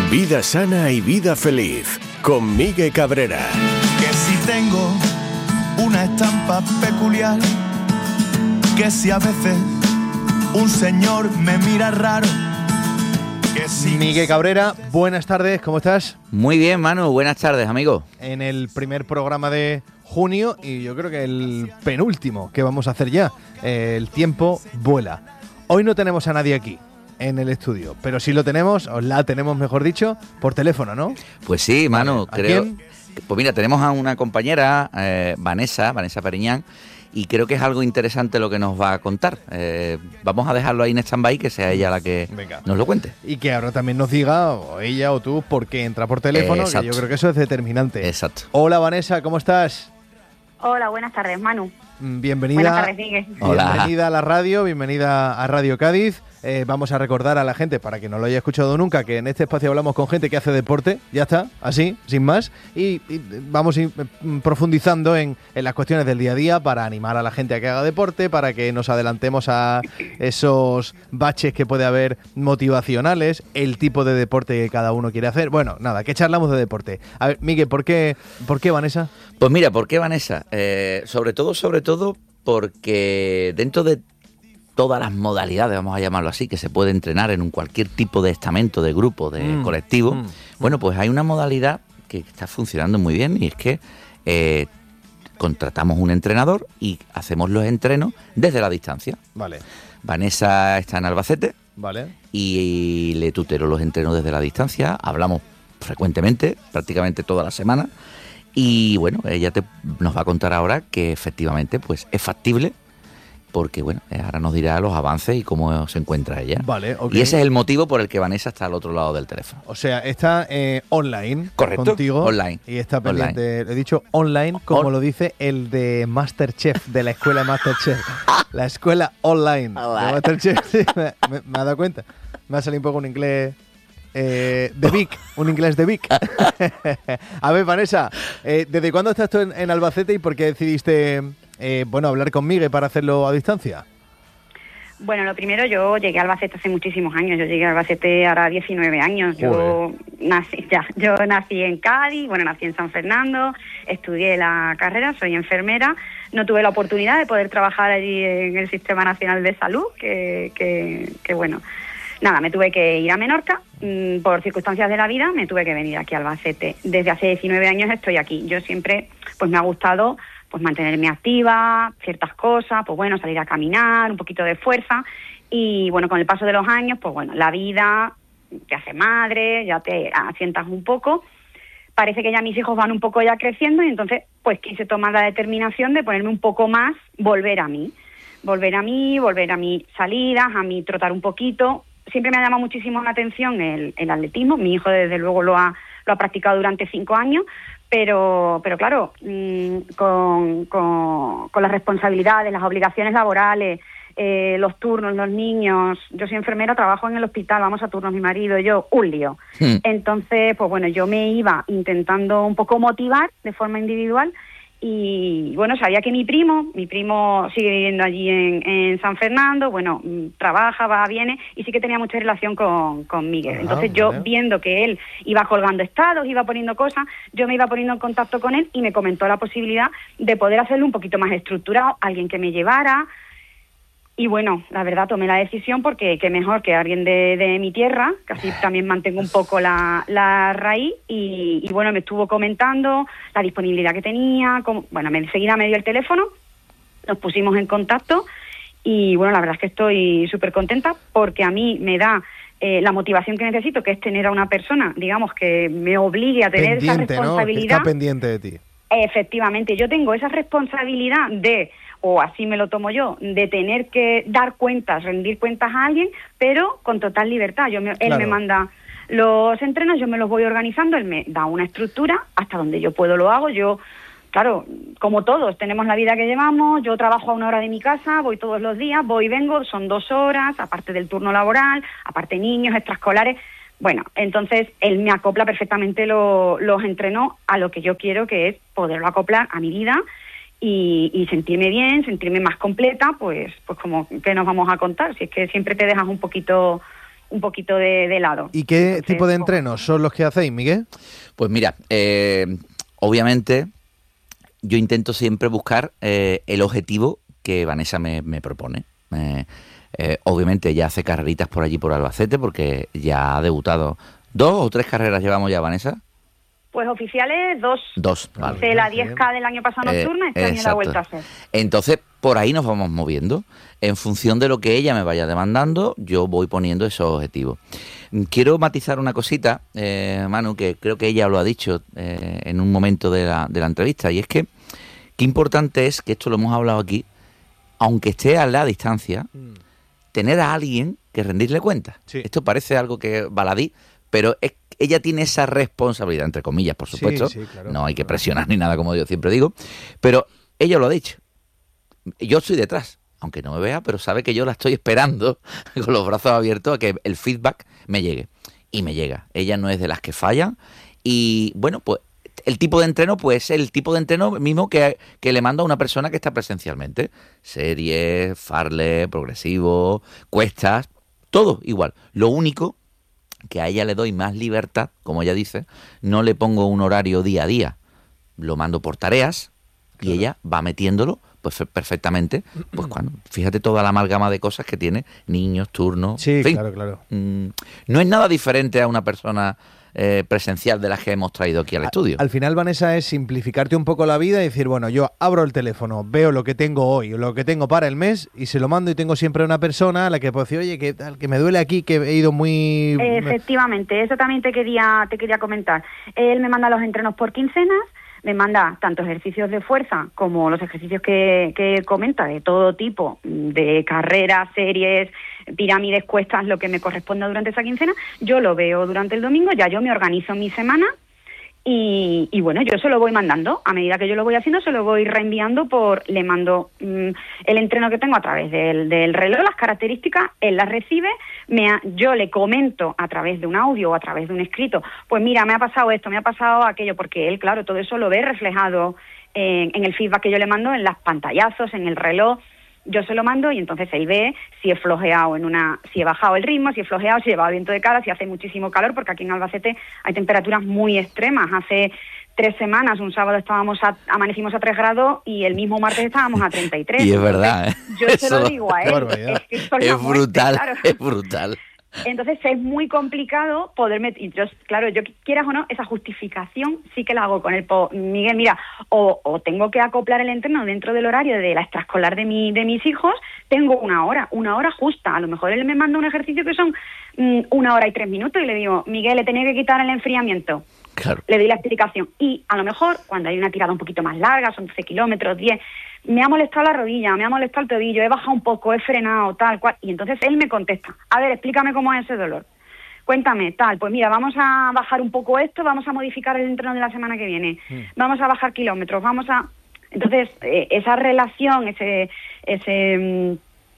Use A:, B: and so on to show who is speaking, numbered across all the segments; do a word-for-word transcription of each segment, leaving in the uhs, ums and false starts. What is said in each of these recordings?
A: Vida sana y vida feliz con Miguel Cabrera.
B: Que si tengo una estampa peculiar, que si a veces un señor me mira raro, que si...
C: Miguel Cabrera, buenas tardes, ¿cómo estás?
D: Muy bien, Manu, buenas tardes, amigo.
C: En el primer programa de junio y yo creo que el penúltimo que vamos a hacer ya. Eh, el tiempo vuela. Hoy no tenemos a nadie aquí en el estudio, pero sí lo tenemos, o la tenemos mejor dicho, por teléfono, ¿no?
D: Pues sí, Manu,
C: Vale. ¿A
D: creo...
C: quién?
D: Pues mira, tenemos a una compañera, eh, Vanessa, Vanessa Periñán, y creo que es algo interesante lo que nos va a contar. Eh, vamos a dejarlo ahí en stand-by, que sea ella la que
C: Venga.
D: nos lo cuente.
C: Y que ahora también nos diga, o ella o tú, por qué entra por teléfono,
D: Exacto.
C: que yo creo que eso es determinante.
D: Exacto.
C: Hola Vanessa, ¿cómo estás?
E: Hola, buenas tardes, Manu.
C: Bienvenida,
E: Buenas tardes, Miguel.
D: Hola.
C: bienvenida a la radio, bienvenida a Radio Cádiz. Eh, vamos a recordar a la gente, para que no lo haya escuchado nunca, que en este espacio hablamos con gente que hace deporte, ya está, así, sin más, y, y vamos a ir profundizando en, en las cuestiones del día a día para animar a la gente a que haga deporte, para que nos adelantemos a esos baches que puede haber motivacionales, el tipo de deporte que cada uno quiere hacer. Bueno, nada, que charlamos de deporte. A ver, Miguel, ¿por qué, por qué Vanessa?
D: Pues mira, ¿por qué Vanessa? Eh, sobre todo, sobre todo, porque dentro de todas las modalidades, vamos a llamarlo así, que se puede entrenar en un cualquier tipo de estamento, de grupo, de
C: Mm,
D: colectivo,
C: mm.
D: bueno, pues hay una modalidad que está funcionando muy bien y es que eh, contratamos un entrenador y hacemos los entrenos desde la distancia.
C: Vale,
D: Vanessa está en Albacete
C: vale.
D: y le tutero los entrenos desde la distancia, hablamos frecuentemente, prácticamente toda la semana, y bueno, ella te, nos va a contar ahora que efectivamente pues es factible, porque bueno, ahora nos dirá los avances y cómo se encuentra ella.
C: Vale, ok.
D: Y ese es el motivo por el que Vanessa está al otro lado del teléfono.
C: O sea, está eh, online
D: Correcto,
C: contigo.
D: online.
C: Y está pendiente, he dicho online, como
D: On-
C: lo dice el de Masterchef, de la escuela de Masterchef. La escuela online de
D: Online.
C: Masterchef. Sí, me, me- me ha dado cuenta. Me ha salido un poco un inglés eh, de Vic, un inglés de Vic. A ver, Vanessa, eh, ¿desde cuándo estás tú en, en Albacete y por qué decidiste eh, bueno, hablar con Miguel para hacerlo a distancia?
E: Bueno, lo primero, yo llegué a Albacete hace muchísimos años. Yo llegué a Albacete ahora diecinueve años. Yo nací, ya, yo nací en Cádiz, bueno, nací en San Fernando, estudié la carrera, soy enfermera. No tuve la oportunidad de poder trabajar allí en el Sistema Nacional de Salud, que, que, que bueno, nada, me tuve que ir a Menorca. Mmm, por circunstancias de la vida me tuve que venir aquí a Albacete. Desde hace diecinueve años estoy aquí. Yo siempre, pues me ha gustado pues mantenerme activa, ciertas cosas, pues bueno, salir a caminar, un poquito de fuerza, y bueno, con el paso de los años, pues bueno, la vida te hace madre, ya te asientas un poco, parece que ya mis hijos van un poco ya creciendo, y entonces pues quise tomar la determinación de ponerme un poco más, volver a mí, volver a mí, volver a mis salidas, a mí trotar un poquito. Siempre me ha llamado muchísimo la atención el, el atletismo, mi hijo desde luego lo ha, lo ha practicado durante cinco años, Pero, pero claro, mmm, con, con, con las responsabilidades, las obligaciones laborales, eh, los turnos, los niños. Yo soy enfermera, trabajo en el hospital, vamos a turnos mi marido y yo, un lío.
D: Hmm.
E: Entonces, pues bueno, yo me iba intentando un poco motivar de forma individual y bueno, sabía que mi primo, mi primo sigue viviendo allí en, en San Fernando, bueno, mm, trabaja, va, viene, y sí que tenía mucha relación con, con Miguel.
C: Ajá,
E: Entonces yo,
C: vale.
E: viendo que él iba colgando estados, iba poniendo cosas, yo me iba poniendo en contacto con él y me comentó la posibilidad de poder hacerlo un poquito más estructurado, alguien que me llevara. Y bueno, la verdad tomé la decisión porque qué mejor que alguien de, de mi tierra, que así también mantengo un poco la, la raíz, y, y bueno, me estuvo comentando la disponibilidad que tenía, cómo, bueno, me, enseguida me dio el teléfono, nos pusimos en contacto y bueno, la verdad es que estoy súper contenta porque a mí me da eh, la motivación que necesito, que es tener a una persona, digamos, que me obligue a tener esa
C: Pendiente, ¿no? Que
E: responsabilidad.
C: está pendiente de ti.
E: Efectivamente, yo tengo esa responsabilidad de, o así me lo tomo yo, de tener que dar cuentas, rendir cuentas a alguien, pero con total libertad. Yo me, él
C: Claro.
E: me manda los entrenos, yo me los voy organizando, él me da una estructura, hasta donde yo puedo lo hago. Yo, claro, como todos, tenemos la vida que llevamos, yo trabajo a una hora de mi casa, voy todos los días, voy y vengo, son dos horas, aparte del turno laboral, aparte niños, extraescolares. Bueno, entonces él me acopla perfectamente lo, los entrenos a lo que yo quiero, que es poderlo acoplar a mi vida y, y sentirme bien, sentirme más completa, pues pues como que nos vamos a contar, si es que siempre te dejas un poquito un poquito de, de lado.
C: ¿Y qué
E: Entonces,
C: tipo de
E: pues,
C: entrenos son los que hacéis, Miguel?
D: Pues mira, eh, obviamente yo intento siempre buscar eh, el objetivo que Vanessa me, me propone. Eh, eh, obviamente ella hace carreritas por allí, por Albacete, porque ya ha debutado. ¿Dos o tres carreras llevamos ya, Vanessa?
E: Pues oficiales, dos.
D: Dos, vale.
E: Hice la diez K del año pasado nocturna, este
D: Eh,
E: año la
D: exacto.
E: vuelta a hacer.
D: Entonces, por ahí nos vamos moviendo. En función de lo que ella me vaya demandando, yo voy poniendo esos objetivos. Quiero matizar una cosita, eh, Manu, que creo que ella lo ha dicho eh, en un momento de la, de la entrevista, y es que qué importante es, que esto lo hemos hablado aquí, aunque esté a la distancia, mm. tener a alguien que rendirle cuentas. Sí. Esto parece algo que baladí, pero es, ella tiene esa responsabilidad, entre comillas, por supuesto.
C: Sí, sí, claro,
D: no hay que
C: claro.
D: presionar ni nada, como yo siempre digo. Pero ella lo ha dicho. Yo estoy detrás, aunque no me vea, pero sabe que yo la estoy esperando con los brazos abiertos a que el feedback me llegue. Y me llega. Ella no es de las que fallan. Y bueno, pues el tipo de entreno, pues es el tipo de entreno mismo que, que le mando a una persona que está presencialmente. Series, farle, progresivo, cuestas, todo igual. Lo único que a ella le doy más libertad, como ella dice, no le pongo un horario día a día, lo mando por tareas, claro. Y ella va metiéndolo pues perfectamente, pues cuando, fíjate toda la amalgama de cosas que tiene, niños, turnos,
C: sí,
D: en fin,
C: claro, claro.
D: Mmm, no es nada diferente a una persona eh, presencial de las que hemos traído aquí al estudio.
C: Al final, Vanessa, es simplificarte un poco la vida y decir, bueno, yo abro el teléfono, veo lo que tengo hoy, lo que tengo para el mes y se lo mando, y tengo siempre una persona a la que puedo decir, oye, que tal, que me duele aquí, que he ido muy...
E: Efectivamente, eso también te quería, te quería comentar. Él me manda los entrenos por quincenas, me manda tanto ejercicios de fuerza como los ejercicios que, que comenta, de todo tipo, de carreras, series, pirámides, cuestas, lo que me corresponda durante esa quincena. Yo lo veo durante el domingo, ya yo me organizo mi semana y, y bueno, yo se lo voy mandando. A medida que yo lo voy haciendo, se lo voy reenviando por... Le mando mmm, el entreno que tengo a través del, del reloj, las características, él las recibe, me ha, yo le comento a través de un audio o a través de un escrito, pues mira, me ha pasado esto, me ha pasado aquello, porque él, claro, todo eso lo ve reflejado en, en el feedback que yo le mando, en las pantallazos, en el reloj. Yo se lo mando y entonces él ve si he flojeado en una, si he bajado el ritmo, si he flojeado, si he llevado viento de cara, si hace muchísimo calor, porque aquí en Albacete hay temperaturas muy extremas. Hace tres semanas, un sábado estábamos a, amanecimos a tres grados y el mismo martes estábamos a treinta y tres.
D: Y es verdad, ¿eh?
E: Yo
D: Eso
E: se lo digo a él. Es, que esto es,
D: es
E: la muerte,
D: brutal,
E: claro.
D: es brutal.
E: Entonces es muy complicado poderme... Y yo, claro, yo quieras o no, esa justificación sí que la hago con el... Po, Miguel, mira, o, o tengo que acoplar el entreno dentro del horario de la extraescolar de, mi, de mis hijos, tengo una hora, una hora justa. A lo mejor él me manda un ejercicio que son mm, una hora y tres minutos y le digo, Miguel, le tenía que quitar el enfriamiento.
D: Claro.
E: Le doy la explicación. Y a lo mejor, cuando hay una tirada un poquito más larga, son doce kilómetros, diez... me ha molestado la rodilla, me ha molestado el tobillo, he bajado un poco, he frenado, tal cual. Y entonces él me contesta, a ver, explícame cómo es ese dolor. Cuéntame, tal, pues mira, vamos a bajar un poco esto, vamos a modificar el entreno de la semana que viene, mm. vamos a bajar kilómetros, vamos a... Entonces, eh, esa relación, ese ese mm,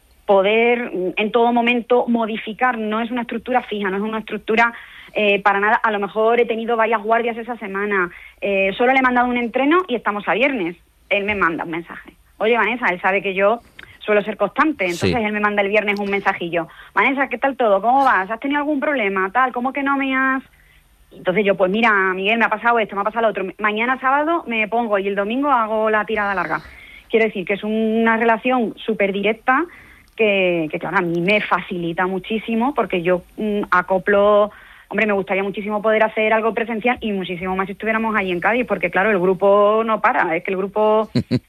E: poder mm, en todo momento modificar, no es una estructura fija, no es una estructura... Eh, para nada, a lo mejor he tenido varias guardias esa semana, eh, solo le he mandado un entreno y estamos a viernes. Él me manda un mensaje. Oye, Vanessa, él sabe que yo suelo ser constante, entonces sí. Él me manda el viernes un mensajillo. Vanessa, ¿qué tal todo? ¿Cómo vas? ¿Has tenido algún problema? Tal, ¿cómo que no me has...? Entonces yo, pues mira, Miguel, me ha pasado esto, me ha pasado lo otro. Mañana sábado me pongo y el domingo hago la tirada larga. Quiero decir que es una relación súper directa que, que, claro, a mí me facilita muchísimo porque yo mmm, acoplo... Hombre, me gustaría muchísimo poder hacer algo presencial y muchísimo más si estuviéramos allí en Cádiz, porque claro, el grupo no para, es que el grupo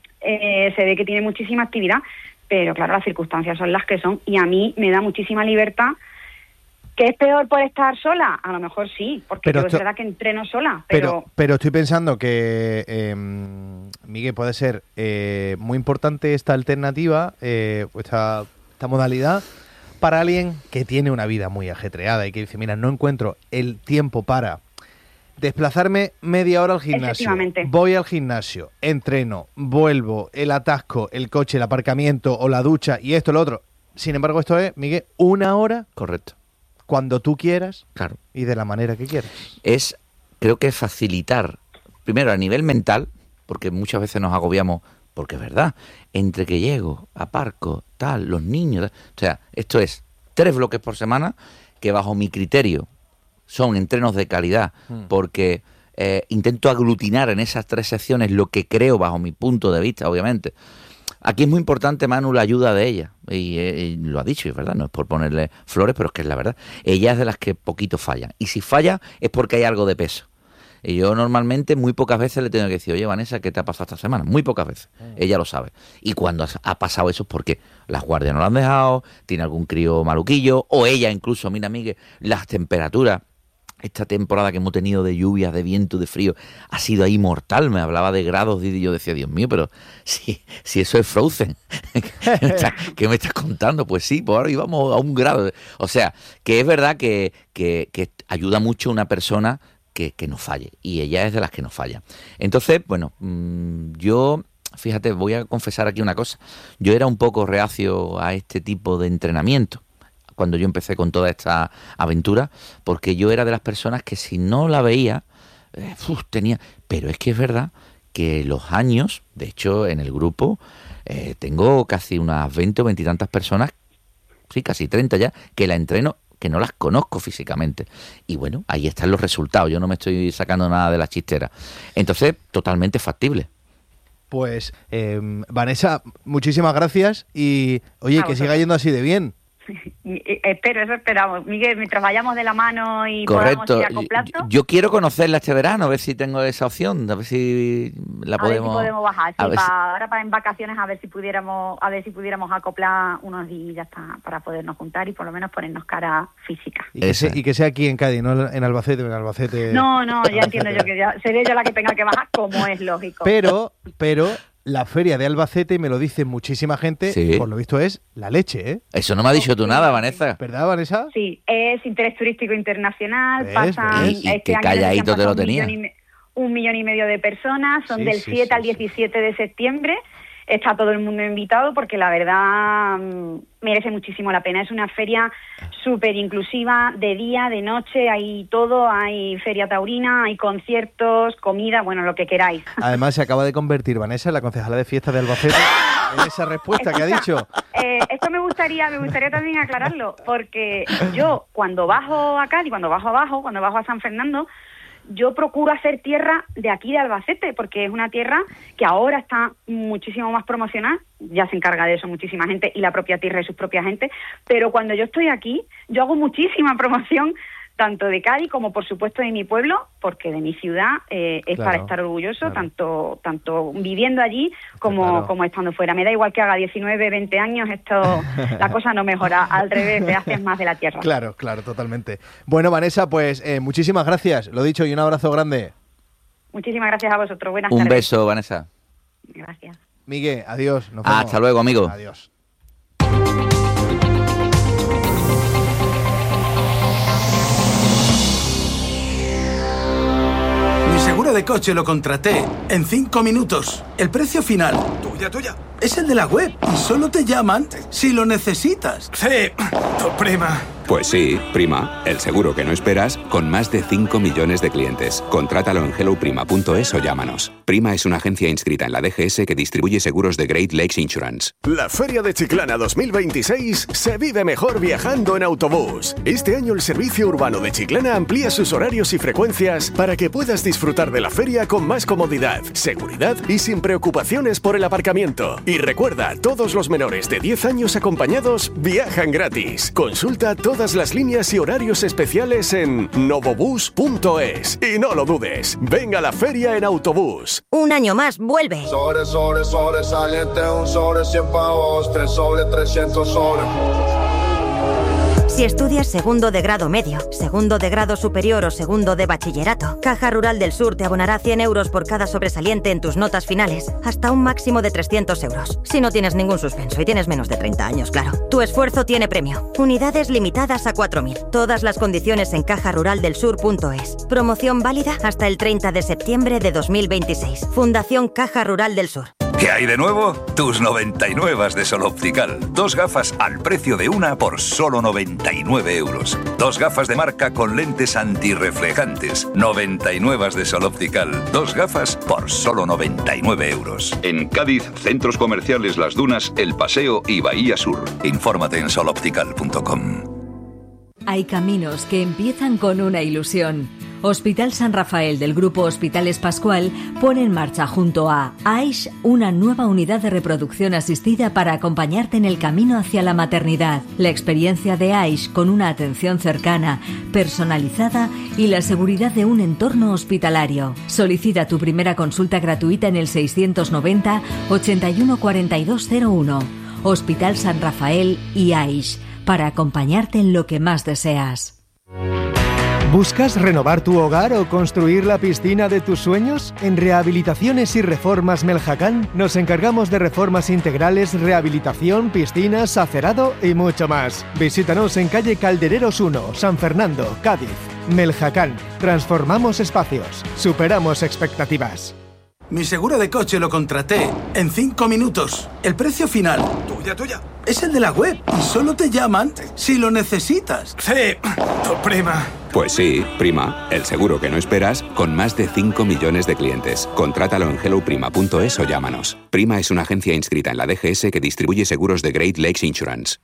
E: eh, se ve que tiene muchísima actividad, pero claro, las circunstancias son las que son y a mí me da muchísima libertad. ¿Qué es peor por estar sola? A lo mejor sí, porque pero yo es verdad que entreno sola, pero...
C: Pero, pero estoy pensando que, eh, Miguel, puede ser eh, muy importante esta alternativa, eh, esta, esta modalidad, para alguien que tiene una vida muy ajetreada y que dice, mira, no encuentro el tiempo para desplazarme media hora al gimnasio, voy al gimnasio, entreno, vuelvo, el atasco, el coche, el aparcamiento o la ducha y esto, lo otro. Sin embargo, esto es, Miguel, una hora.
D: Correcto.
C: Cuando tú quieras,
D: claro,
C: y de la manera que quieras.
D: Es, creo que facilitar, primero a nivel mental, porque muchas veces nos agobiamos, porque es verdad, entre que llego, aparco, tal, los niños, tal, o sea, esto es tres bloques por semana que bajo mi criterio son entrenos de calidad, mm. porque eh, intento aglutinar en esas tres secciones lo que creo bajo mi punto de vista, obviamente. Aquí es muy importante, Manu, la ayuda de ella, y, y lo ha dicho, es verdad, no es por ponerle flores, pero es que es la verdad. Ella es de las que poquito fallan, y si falla es porque hay algo de peso. Y yo normalmente muy pocas veces le tengo que decir, oye, Vanessa, ¿qué te ha pasado esta semana? Muy pocas veces. Mm. Ella lo sabe. Y cuando ha pasado eso es porque las guardias no la han dejado, tiene algún crío maluquillo, o ella incluso, mira, Miguel, las temperaturas, esta temporada que hemos tenido de lluvias, de viento, de frío, ha sido ahí mortal. Me hablaba de grados y yo decía, Dios mío, pero si, si eso es Frozen, ¿qué me estás contando? Pues sí, pues ahora íbamos a un grado. O sea, que es verdad que, que, que ayuda mucho una persona que, que no falle, y ella es de las que no falla. Entonces, bueno, mmm, yo, fíjate, voy a confesar aquí una cosa. Yo era un poco reacio a este tipo de entrenamiento cuando yo empecé con toda esta aventura, porque yo era de las personas que si no la veía, eh, uf, tenía... Pero es que es verdad que los años, de hecho en el grupo, eh, tengo casi unas veinte o veinte y tantas personas, sí, casi treinta ya, que la entreno, que no las conozco físicamente. Y bueno, ahí están los resultados, yo no me estoy sacando nada de la chistera. Entonces, totalmente factible.
C: Pues, eh, Vanessa, muchísimas gracias y, oye, que siga yendo así de bien.
E: Espero, eso esperamos. Miguel, mientras vayamos de la mano y
D: Correcto.
E: podamos ir acoplando.
D: Yo, yo quiero conocerla este verano, a ver si tengo esa opción, a ver si la podemos...
E: A ver si podemos bajar, sí,
D: para,
E: si... ahora para en vacaciones a ver si pudiéramos, a ver si pudiéramos acoplar unos días para, para podernos juntar y por lo menos ponernos cara física.
C: Y que, sea, y que sea aquí en Cádiz, no en Albacete, en Albacete.
E: No, no, ya entiendo yo que ya seré yo la que tenga que bajar, como es lógico.
C: Pero, pero... La feria de Albacete, me lo dice muchísima gente,
D: sí.
C: Por lo visto es la leche, ¿eh?
D: Eso no me ha dicho tú nada, Vanessa.
C: ¿Verdad, Vanessa?
E: Sí, es interés turístico internacional,
C: ¿Ves?
E: pasan...
D: ¿Ves? Y, y
E: este
D: que
E: año
D: calladito te lo
E: un
D: tenía.
E: Millón y, un millón y medio de personas, son
C: Sí,
E: del
C: sí,
E: siete
C: sí,
E: al
C: sí.
E: diecisiete de septiembre, está todo el mundo invitado porque la verdad mmm, merece muchísimo la pena. Es una feria súper inclusiva, de día, de noche, hay todo, hay feria taurina, hay conciertos, comida, bueno, lo que queráis.
C: Además se acaba de convertir Vanessa en la concejala de fiesta de Albacete en esa respuesta que ha dicho.
E: Eh, esto me gustaría, me gustaría también aclararlo, porque yo cuando bajo a Cádiz, cuando bajo abajo, cuando bajo a San Fernando, yo procuro hacer tierra de aquí de Albacete, porque es una tierra que ahora está muchísimo más promocionada, ya se encarga de eso muchísima gente y la propia tierra y sus propia gente, pero cuando yo estoy aquí, yo hago muchísima promoción tanto de Cádiz como por supuesto de mi pueblo, porque de mi ciudad eh, es
C: Claro,
E: para estar orgulloso,
C: claro.
E: tanto tanto viviendo allí como,
C: Claro.
E: como estando fuera. Me da igual que haga diecinueve, veinte años, esto la cosa no mejora, al revés, te haces más de la tierra.
C: Claro, claro, totalmente. Bueno, Vanessa, pues eh, muchísimas gracias, lo dicho, y un abrazo grande.
E: Muchísimas gracias a vosotros, buenas
D: Un
E: tardes.
D: beso, Vanessa.
E: Gracias.
C: Miguel, adiós. Nos vemos.
D: Hasta luego, amigo.
C: Adiós.
F: Mi seguro de coche lo contraté en cinco minutos. El precio final, tuya, tuya, es el de la web y solo te llaman si lo necesitas.
B: Sí, tu prima.
G: Pues sí, Prima, el seguro que no esperas con más de cinco millones de clientes. Contrátalo en hello prima punto es o llámanos. Prima es una agencia inscrita en la D G S que distribuye seguros de Great Lakes Insurance.
A: La Feria de Chiclana dos mil veintiséis se vive mejor viajando en autobús. Este año el Servicio Urbano de Chiclana amplía sus horarios y frecuencias para que puedas disfrutar de la feria con más comodidad, seguridad y sin preocupaciones por el aparcamiento. Y recuerda, todos los menores de diez años acompañados viajan gratis. Consulta todas las líneas y horarios especiales en novobus punto es. Y no lo dudes, venga a la feria en autobús.
H: Un año más vuelve.
I: Sobre, sobre, sobresaliente, un sobre cien pavos, tres sobre trescientos sobre.
H: Si estudias segundo de grado medio, segundo de grado superior o segundo de bachillerato, Caja Rural del Sur te abonará cien euros por cada sobresaliente en tus notas finales, hasta un máximo de trescientos euros. Si no tienes ningún suspenso y tienes menos de treinta años, claro. Tu esfuerzo tiene premio. Unidades limitadas a cuatro mil. Todas las condiciones en caja rural del sur punto es. Promoción válida hasta el treinta de septiembre de dos mil veintiséis. Fundación Caja Rural del Sur.
J: ¿Qué hay de nuevo? Tus noventa y nueve de Sol Optical. Dos gafas al precio de una por solo noventa y nueve euros. Dos gafas de marca con lentes antirreflejantes. noventa y nueve de Sol Optical. Dos gafas por solo noventa y nueve euros.
K: En Cádiz, centros comerciales Las Dunas, El Paseo y Bahía Sur.
J: Infórmate en sol optical punto com.
L: Hay caminos que empiezan con una ilusión. Hospital San Rafael del Grupo Hospitales Pascual pone en marcha junto a AISH una nueva unidad de reproducción asistida para acompañarte en el camino hacia la maternidad. La experiencia de AISH con una atención cercana, personalizada y la seguridad de un entorno hospitalario. Solicita tu primera consulta gratuita en el seiscientos noventa, ochenta y uno, cuarenta y dos cero uno. Hospital San Rafael y AISH, para acompañarte en lo que más deseas.
M: ¿Buscas renovar tu hogar o construir la piscina de tus sueños? En Rehabilitaciones y Reformas Meljacán nos encargamos de reformas integrales, rehabilitación, piscinas, acerado y mucho más. Visítanos en calle Caldereros uno, San Fernando, Cádiz. Meljacán. Transformamos espacios. Superamos expectativas.
F: Mi seguro de coche lo contraté en cinco minutos. El precio final, tuya, tuya, es el de la web y solo te llaman si lo necesitas.
N: Sí, tu prima.
G: Pues sí, Prima, el seguro que no esperas con más de cinco millones de clientes. Contrátalo en hello prima punto es o llámanos. Prima es una agencia inscrita en la D G S que distribuye seguros de Great Lakes Insurance.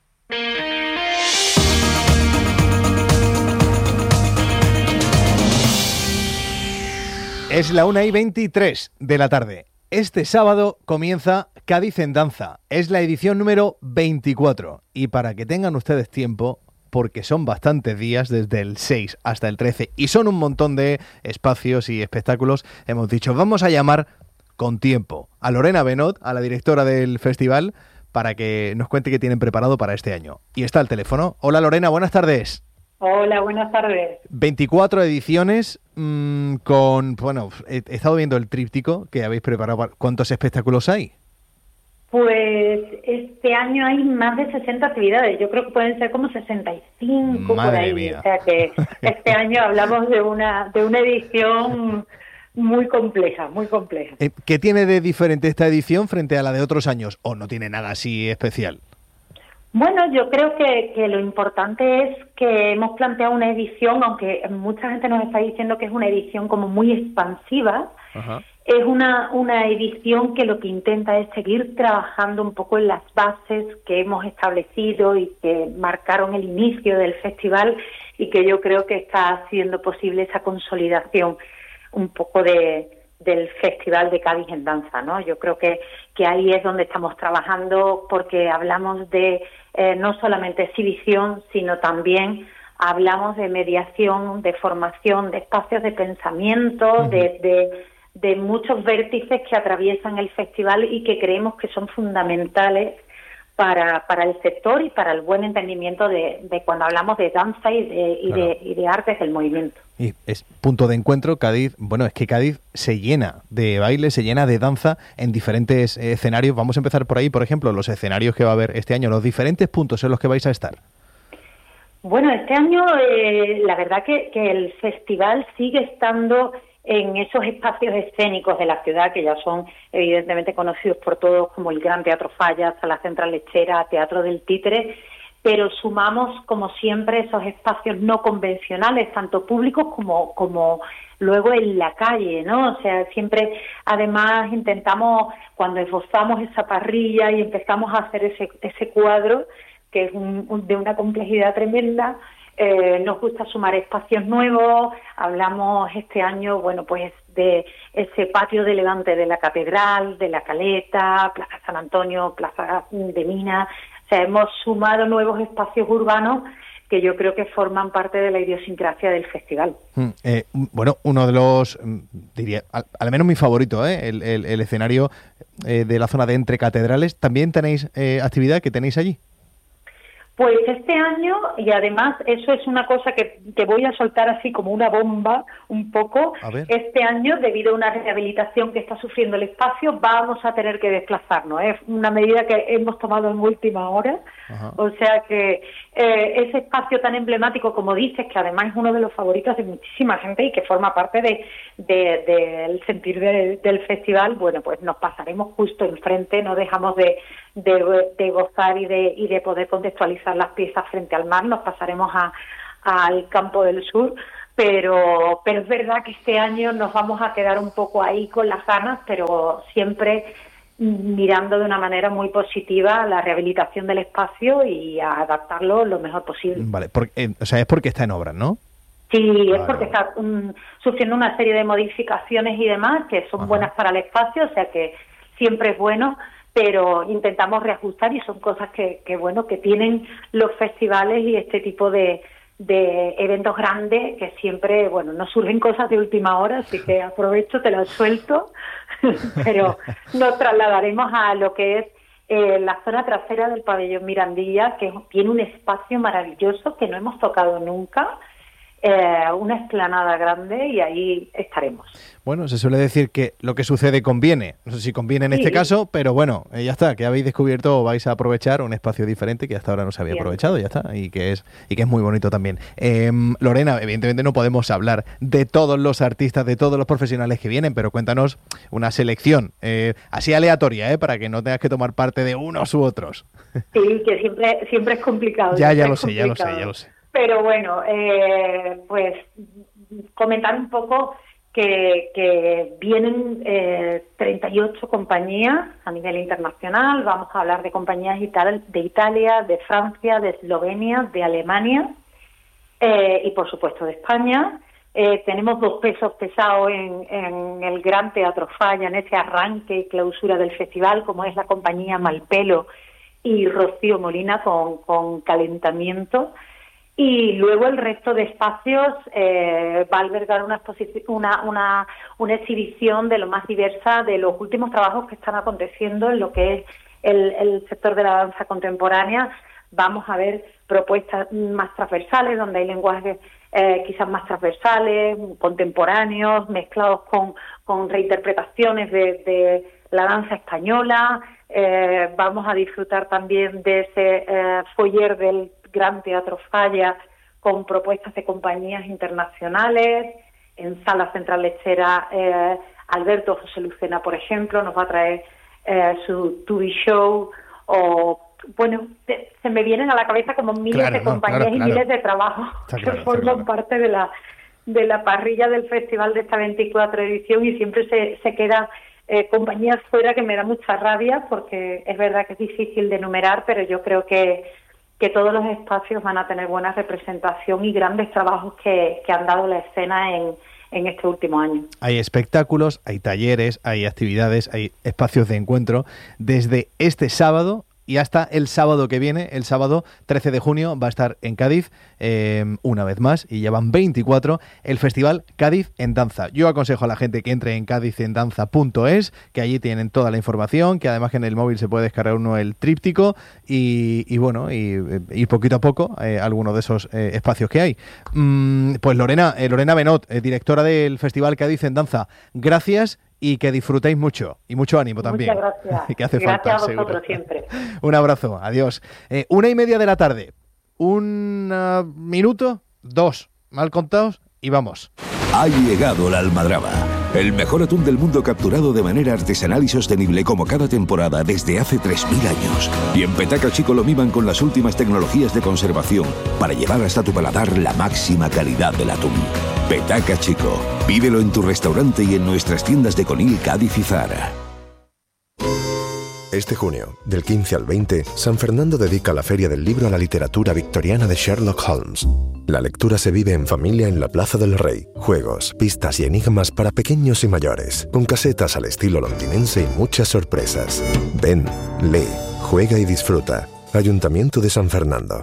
C: Es la una y veintitrés de la tarde. Este sábado comienza Cádiz en Danza. Es la edición número veinticuatro. Y para que tengan ustedes tiempo, porque son bastantes días, desde el seis hasta el trece, y son un montón de espacios y espectáculos, hemos dicho, vamos a llamar con tiempo a Lorena Benot, a la directora del festival, para que nos cuente qué tienen preparado para este año. Y está al teléfono. Hola Lorena, buenas tardes.
O: Hola, buenas tardes.
C: veinticuatro ediciones mmm, con, bueno, he, he estado viendo el tríptico que habéis preparado. ¿Cuántos espectáculos hay?
O: Pues este año hay más de sesenta actividades. Yo creo que pueden ser como sesenta y cinco.
C: Madre
O: por ahí.
C: Mía.
O: O sea que este año hablamos de una de una edición muy compleja, muy compleja.
C: ¿Qué tiene de diferente esta edición frente a la de otros años? ¿O no tiene nada así especial?
O: Bueno, yo creo que, que lo importante es que hemos planteado una edición, aunque mucha gente nos está diciendo que es una edición como muy expansiva. Ajá. Es una, una edición que lo que intenta es seguir trabajando un poco en las bases que hemos establecido y que marcaron el inicio del festival y que yo creo que está haciendo posible esa consolidación un poco de... del Festival de Cádiz en Danza, ¿no? Yo creo que, que ahí es donde estamos trabajando porque hablamos de eh, no solamente exhibición, sino también hablamos de mediación, de formación, de espacios de pensamiento, uh-huh. de, de, de muchos vértices que atraviesan el festival y que creemos que son fundamentales para, para el sector y para el buen entendimiento de, de cuando hablamos de danza y de, y, claro. de, y de artes del movimiento.
C: Y es punto de encuentro, Cádiz, bueno, es que Cádiz se llena de baile, se llena de danza en diferentes escenarios. Vamos a empezar por ahí, por ejemplo, los escenarios que va a haber este año, los diferentes puntos en los que vais a estar.
O: Bueno, este año eh, la verdad que, que el festival sigue estando en esos espacios escénicos de la ciudad que ya son evidentemente conocidos por todos como el Gran Teatro Falla, Sala Central Lechera, Teatro del Títere, pero sumamos, como siempre, esos espacios no convencionales, tanto públicos como, como luego en la calle, ¿no? O sea, siempre, además, intentamos, cuando esbozamos esa parrilla y empezamos a hacer ese, ese cuadro, que es un, un, de una complejidad tremenda, eh, nos gusta sumar espacios nuevos. Hablamos este año, bueno, pues de ese patio de Levante de la Catedral, de la Caleta, Plaza San Antonio, Plaza de Minas. O sea, hemos sumado nuevos espacios urbanos que yo creo que forman parte de la idiosincrasia del festival.
C: Mm, eh, bueno, uno de los, diría, al, al menos mi favorito, ¿eh? el, el, el escenario eh, de la zona de Entre Catedrales. ¿También tenéis eh, actividad que tenéis allí?
O: Pues este año, y además eso es una cosa que, que voy a soltar así como una bomba un poco, este año, debido a una rehabilitación que está sufriendo el espacio, vamos a tener que desplazarnos. Es una medida que hemos tomado en última hora. Ajá. O sea que eh, ese espacio tan emblemático, como dices, que además es uno de los favoritos de muchísima gente y que forma parte de, de, de, del sentir de, del festival, bueno, pues nos pasaremos justo enfrente, no dejamos de, de, de gozar y de, y de poder contextualizar las piezas frente al mar, nos pasaremos a, al Campo del Sur, pero, pero es verdad que este año nos vamos a quedar un poco ahí con las ganas, pero siempre mirando de una manera muy positiva la rehabilitación del espacio y a adaptarlo lo mejor posible.
C: Vale, porque, eh, o sea, es porque está en obras, ¿no?
O: Sí,
C: vale,
O: es porque está um, sufriendo una serie de modificaciones y demás que son Ajá. buenas para el espacio, o sea que siempre es bueno, pero intentamos reajustar y son cosas que, que bueno, que tienen los festivales y este tipo de, de eventos grandes que siempre, bueno, nos surgen cosas de última hora, así que aprovecho, te las suelto, pero nos trasladaremos a lo que es eh, la zona trasera del pabellón Mirandilla, que tiene un espacio maravilloso que no hemos tocado nunca, eh, una explanada grande y ahí estaremos.
C: Bueno, se suele decir que lo que sucede conviene, no sé si conviene en sí. este caso, pero bueno, eh, ya está, que habéis descubierto o vais a aprovechar un espacio diferente que hasta ahora no se había Bien. aprovechado, ya está, y que es y que es muy bonito también. Eh, Lorena, evidentemente no podemos hablar de todos los artistas, de todos los profesionales que vienen, pero cuéntanos una selección, eh, así aleatoria, eh, para que no tengas que tomar parte de unos u otros.
O: Sí, que siempre siempre es complicado.
C: ya, ya lo sé, complicado. ya lo sé, ya lo sé.
O: Pero bueno, eh, pues comentar un poco que, que vienen eh, treinta y ocho compañías a nivel internacional. Vamos a hablar de compañías ital- de Italia, de Francia, de Eslovenia, de Alemania eh, y por supuesto de España. Eh, tenemos dos pesos pesados en, en el Gran Teatro Falla, en ese arranque y clausura del festival, como es la compañía Malpelo y Rocío Molina con, con Calentamiento. Y luego el resto de espacios eh, va a albergar una, exposición, una, una, una exhibición de lo más diversa de los últimos trabajos que están aconteciendo en lo que es el, el sector de la danza contemporánea. Vamos a ver propuestas más transversales, donde hay lenguajes eh, quizás más transversales, contemporáneos, mezclados con, con reinterpretaciones de, de la danza española. Eh, vamos a disfrutar también de ese eh, foyer del Gran Teatro Falla con propuestas de compañías internacionales. En Sala Central Lechera, eh, Alberto José Lucena, por ejemplo, nos va a traer eh, su T V Show. O bueno, te, se me vienen a la cabeza como miles
C: claro,
O: de compañías
C: no, claro,
O: y
C: claro.
O: miles de trabajos
C: Está
O: que
C: claro,
O: forman
C: claro.
O: parte de la de la parrilla del festival de esta veinticuatro edición, y siempre se, se queda eh, compañías fuera, que me da mucha rabia porque es verdad que es difícil de enumerar, pero yo creo que que todos los espacios van a tener buena representación y grandes trabajos que, que han dado la escena en, en este último año.
C: Hay espectáculos, hay talleres, hay actividades, hay espacios de encuentro desde este sábado y hasta el sábado que viene. El sábado trece de junio va a estar en Cádiz, eh, una vez más, y ya van veinticuatro, el Festival Cádiz en Danza. Yo aconsejo a la gente que entre en cádiz en danza punto es, que allí tienen toda la información, que además que en el móvil se puede descargar uno el tríptico y, y bueno, y ir poquito a poco a eh, algunos de esos eh, espacios que hay. Mm, pues Lorena, eh, Lorena Benot, eh, directora del Festival Cádiz en Danza, gracias. Y que disfrutéis mucho, y mucho ánimo también.
O: Muchas gracias.
C: que hace
O: gracias
C: falta,
O: a vosotros
C: seguro.
O: siempre.
C: Un abrazo, adiós. Eh, una y media de la tarde, un uh, minuto, dos, mal contados, y vamos.
P: Ha llegado la almadraba, el mejor atún del mundo capturado de manera artesanal y sostenible como cada temporada desde hace tres mil años. Y en Petaca Chico lo miman con las últimas tecnologías de conservación para llevar hasta tu paladar la máxima calidad del atún. Petaca Chico, pídelo en tu restaurante y en nuestras tiendas de Conil, Cádiz y Zara.
Q: Este junio, del quince al veinte, San Fernando dedica la Feria del Libro a la literatura victoriana de Sherlock Holmes. La lectura se vive en familia en la Plaza del Rey. Juegos, pistas y enigmas para pequeños y mayores, con casetas al estilo londinense y muchas sorpresas. Ven, lee, juega y disfruta. Ayuntamiento de San Fernando.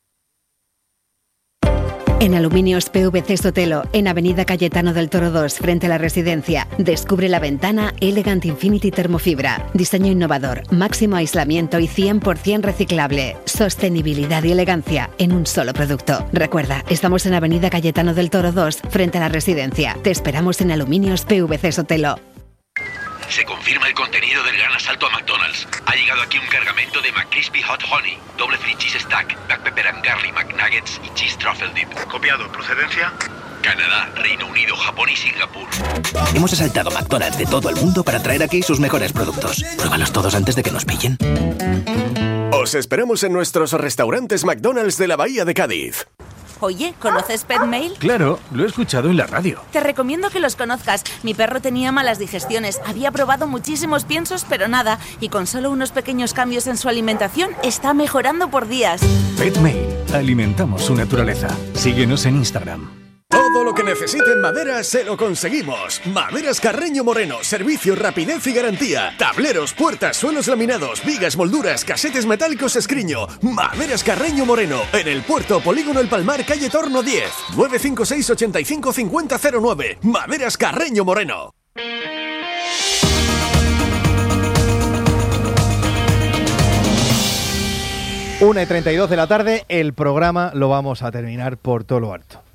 R: En Aluminios P V C Sotelo, en Avenida Cayetano del Toro dos, frente a la residencia, descubre la ventana Elegant Infinity Termofibra. Diseño innovador, máximo aislamiento y cien por ciento reciclable. Sostenibilidad y elegancia en un solo producto. Recuerda, estamos en Avenida Cayetano del Toro dos, frente a la residencia. Te esperamos en Aluminios P V C Sotelo.
S: Se confirma el contenido del gran asalto a McDonald's. Ha llegado aquí un cargamento de McCrispy Hot Honey, doble free cheese stack, black pepper and garlic McNuggets y cheese truffle dip.
T: Copiado. ¿Procedencia?
S: Canadá, Reino Unido, Japón y Singapur.
U: Hemos asaltado McDonald's de todo el mundo para traer aquí sus mejores productos. Pruébalos todos antes de que nos pillen.
A: Os esperamos en nuestros restaurantes McDonald's de la Bahía de Cádiz.
T: Oye, ¿conoces PetMail?
N: Claro, lo he escuchado en la radio.
T: Te recomiendo que los conozcas. Mi perro tenía malas digestiones, había probado muchísimos piensos, pero nada. Y con solo unos pequeños cambios en su alimentación, está mejorando por días.
N: PetMail. Alimentamos su naturaleza. Síguenos en Instagram.
A: Todo lo que necesite en madera se lo conseguimos. Maderas Carreño Moreno, servicio, rapidez y garantía. Tableros, puertas, suelos laminados, vigas, molduras, casetes metálicos Escriño. Maderas Carreño Moreno, en el Puerto Polígono El Palmar, calle Torno diez. nueve cinco seis, ochenta y cinco, cincuenta cero nueve. Maderas Carreño Moreno.
C: una y treinta y dos de la tarde, el programa lo vamos a terminar por todo lo alto.